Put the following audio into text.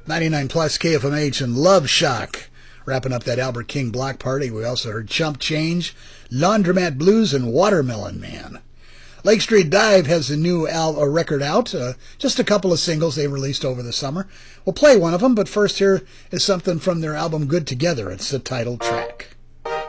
99 plus KFMH and Love Shock. Wrapping up that Albert King block party, we also heard Chump Change, Laundromat Blues, and Watermelon Man. Lake Street Dive has a new record out, just a couple of singles they released over the summer. We'll play one of them, but first here is something from their album Good Together. It's the title track.